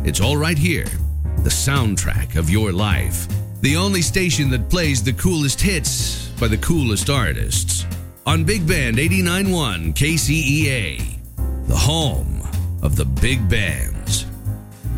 It's all right here. The soundtrack of your life. The only station that plays the coolest hits by the coolest artists. On Big Band 89.1 KCEA. The home of the big band.